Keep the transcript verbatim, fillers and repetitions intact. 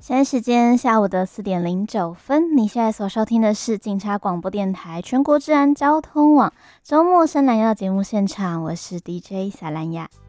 现在时间下午的四点零九分，你现在所收听的是警察广播电台全国治安交通网周末深蓝夜的节目现场，我是 D J 撒兰雅。